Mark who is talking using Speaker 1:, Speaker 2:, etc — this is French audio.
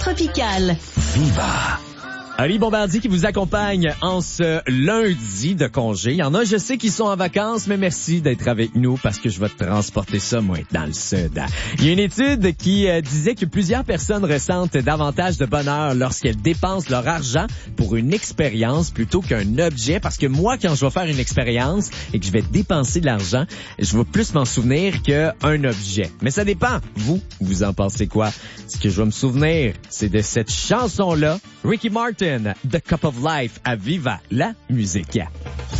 Speaker 1: tropicale.
Speaker 2: Viva!
Speaker 3: Ali Bombardier qui vous accompagne en ce lundi de congé. Il y en a, je sais, qui sont en vacances, mais merci d'être avec nous parce que je vais te transporter ça, moi, dans le sud. Il y a une étude qui disait que plusieurs personnes ressentent davantage de bonheur lorsqu'elles dépensent leur argent pour une expérience plutôt qu'un objet. Parce que moi, quand je vais faire une expérience et que je vais dépenser de l'argent, je vais plus m'en souvenir qu'un objet. Mais ça dépend. Vous en pensez quoi? Ce que je vais me souvenir, c'est de cette chanson-là, Ricky Martin, The Cup of Life à Viva la musique.